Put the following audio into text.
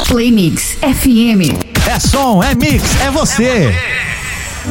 Play Mix FM. É som, é mix, é você.